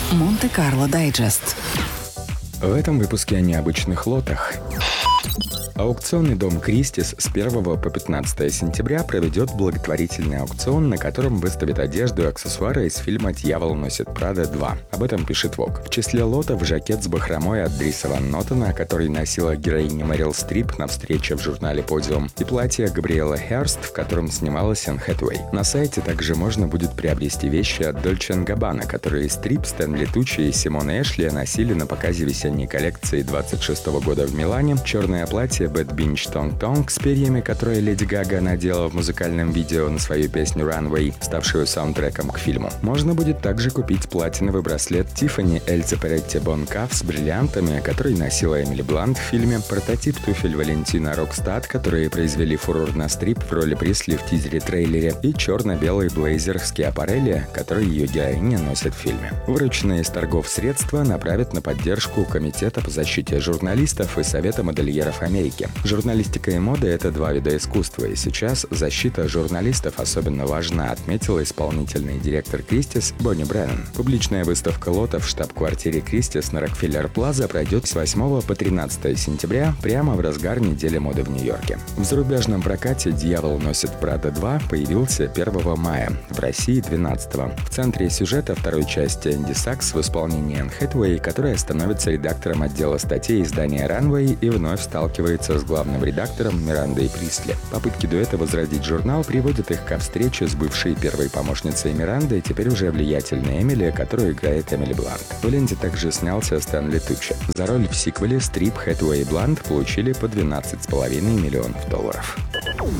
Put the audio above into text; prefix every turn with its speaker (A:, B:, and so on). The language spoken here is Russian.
A: Монте-Карло Дайджест.
B: В этом выпуске о необычных лотах. Аукционный дом Кристис с 1 по 15 сентября проведет благотворительный аукцион, на котором выставит одежду и аксессуары из фильма «Дьявол носит Прада 2». Об этом пишет Vogue. В числе лотов жакет с бахромой от Дриса Ван Нотена, который носила героиня Мэрил Стрип на встрече в журнале «Подиум», и платье Габриэла Херст, в котором снималась Энн Хэтэуэй. На сайте также можно будет приобрести вещи от Dolce & Gabbana, которые Стрип, Стэнли Туччи и Симона Эшли носили на показе весенней коллекции 26 года в Милане, черное платье Bad Binge Tong Tong с перьями, которое Леди Гага надела в музыкальном видео на свою песню Runway, ставшую саундтреком к фильму. Можно будет также купить платиновый браслет Tiffany Elsa Peretti Boncaf с бриллиантами, который носила Эмили Блант в фильме, прототип туфель Валентина Рокстад, которые произвели фурор на Стрип в роли Присли в тизере-трейлере, и черно-белый блейзер Скиапарелли, который ее героиня носит в фильме. Вырученные из торгов средства направят на поддержку Комитета по защите журналистов и Совета модельеров Америки. Журналистика и мода – это два вида искусства, и сейчас защита журналистов особенно важна, отметила исполнительный директор Кристис Бонни Бреннан. Публичная выставка лотов в штаб-квартире Кристис на Рокфеллер-Плаза пройдет с 8 по 13 сентября прямо в разгар недели моды в Нью-Йорке. В зарубежном прокате «Дьявол носит Прада 2» появился 1 мая, в России 12. В центре сюжета второй части Энди Сакс в исполнении Энн Хэтэуэй, которая становится редактором отдела статей издания Runway и вновь сталкивается с главным редактором Мирандой Присли. Попытки дуэта возродить журнал приводят их ко встрече с бывшей первой помощницей Миранды, теперь уже влиятельной Эмили, которую играет Эмили Блант. В ленте также снялся Стэнли Туччи. За роль в сиквеле Стрип, Хэтэуэй и Блант получили по $12,5 миллионов.